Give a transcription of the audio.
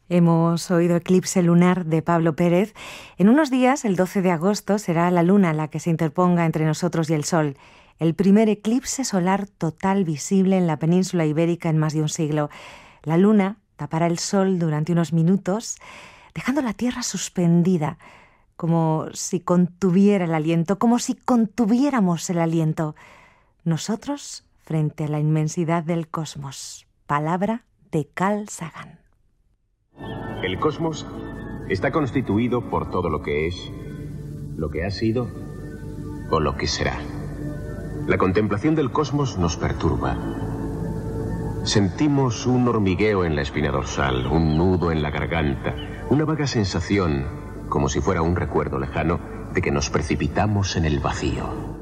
Hemos oído Eclipse lunar de Pablo Pérez. En unos días, el 12 de agosto, será la luna la que se interponga entre nosotros y el sol. El primer eclipse solar total visible en la península ibérica en más de un siglo. La luna tapará el sol durante unos minutos, dejando la tierra suspendida, como si contuviera el aliento, como si contuviéramos el aliento. Nosotros frente a la inmensidad del cosmos. Palabra de Carl Sagan. El cosmos está constituido por todo lo que es, lo que ha sido o lo que será. La contemplación del cosmos nos perturba. Sentimos un hormigueo en la espina dorsal, un nudo en la garganta, una vaga sensación, como si fuera un recuerdo lejano, de que nos precipitamos en el vacío.